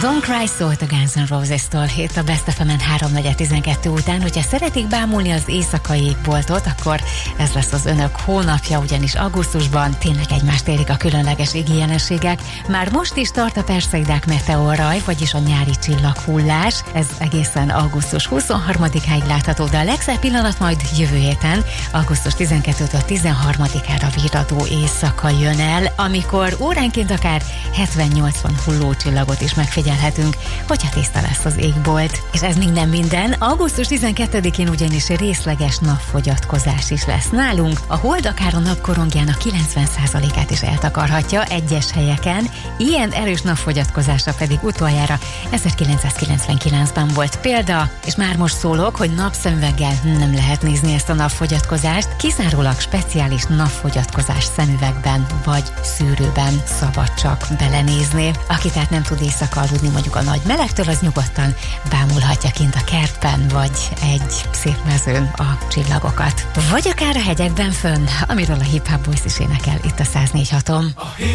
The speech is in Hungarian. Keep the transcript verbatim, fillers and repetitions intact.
Don't Cry szólt a Guns N' Roses-tól itt a Best ef emen háromnegyed tizenkettő után. Hogyha szeretik bámulni az éjszakai égboltot, akkor ez lesz az önök hónapja, ugyanis augusztusban tényleg egymást érik a különleges égi jelenségek. Már most is tart a Perseidák meteorraj, vagyis a nyári csillaghullás. Ez egészen augusztus huszonharmadikáig látható, de a legszebb pillanat majd jövő héten, augusztus tizenkettőtől tizenharmadikára virradó éjszaka jön el, amikor óránként akár hetven-nyolcvan hullócsillagot is megfigyelhetünk, hogyha tiszta lesz az égbolt. És ez még nem minden. augusztus tizenkettedikén ugyanis részleges napfogyatkozás is lesz nálunk. A hold akár a napkorongjának kilencven százalékát is eltakarhatja egyes helyeken. Ilyen erős napfogyatkozásra pedig utoljára ezerkilencszázkilencvenkilencben volt példa, és már most szólok, hogy napszemüveggel nem lehet nézni ezt a napfogyatkozást, kizárólag speciális napfogyatkozás szemüvegben vagy szűrőben szabad csak belenézni. Aki tehát nem tud éjszaka aludni mondjuk a nagy melegtől, az nyugodtan bámulhatja kint a kertben, vagy egy szép mezőn a csillagokat. Vagy akár a hegyekben fönn, amiről a Hip Hop Boys is énekel itt a száz négy haton.